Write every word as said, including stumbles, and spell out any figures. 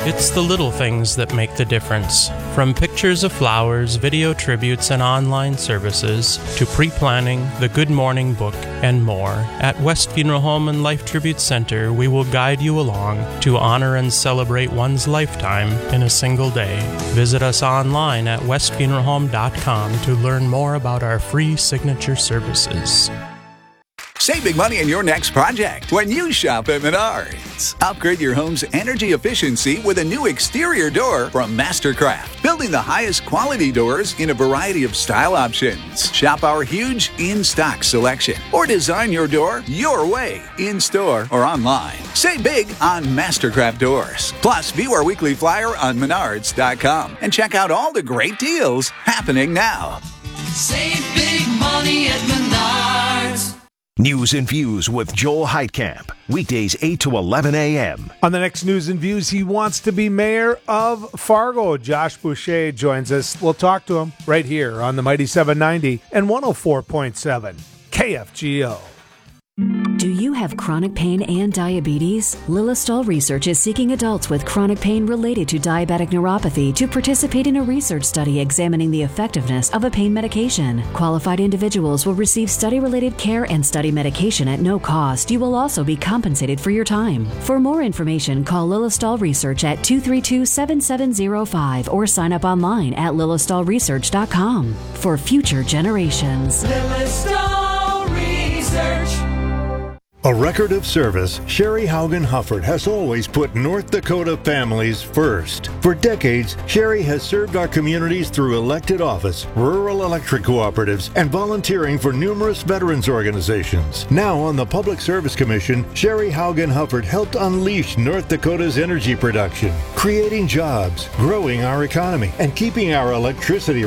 It's the little things that make the difference. From pictures of flowers, video tributes, and online services, to pre-planning, the Good Morning book, and more, at West Funeral Home and Life Tribute Center, we will guide you along to honor and celebrate one's lifetime in a single day. Visit us online at west funeral home dot com to learn more about our free signature services. Save big money in your next project when you shop at Menards. Upgrade your home's energy efficiency with a new exterior door from Mastercraft, building the highest quality doors in a variety of style options. Shop our huge in-stock selection or design your door your way, in-store or online. Save big on Mastercraft doors. Plus, view our weekly flyer on menards dot com and check out all the great deals happening now. Save big money at Menards. News and Views with Joel Heitkamp. Weekdays eight to eleven a.m. On the next News and Views, he wants to be mayor of Fargo. Josh Boucher joins us. We'll talk to him right here on the Mighty seven ninety and one oh four point seven K F G O. Do you have chronic pain and diabetes? Lilistol Research is seeking adults with chronic pain related to diabetic neuropathy to participate in a research study examining the effectiveness of a pain medication. Qualified individuals will receive study-related care and study medication at no cost. You will also be compensated for your time. For more information, call Lilistol Research at two three two, seven seven zero five or sign up online at lilistol research dot com. For future generations. Lilistol Research. A record of service, Sherry Haugen Hufford has always put North Dakota families first. For decades, Sherry has served our communities through elected office, rural electric cooperatives, and volunteering for numerous veterans organizations. Now on the Public Service Commission, Sherry Haugen Hufford helped unleash North Dakota's energy production, creating jobs, growing our economy, and keeping our electricity